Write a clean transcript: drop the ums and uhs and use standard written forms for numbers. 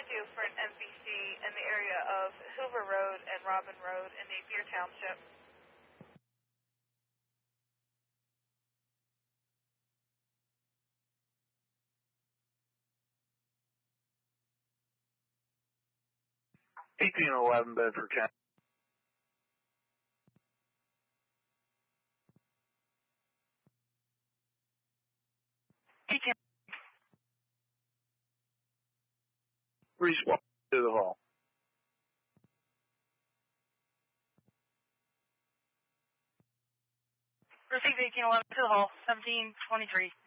due for an MVC in the area of Hoover Road and Robin Road in Napier Township. Bedford County. Respond to the hall. Receive 1811 to the hall, 1723.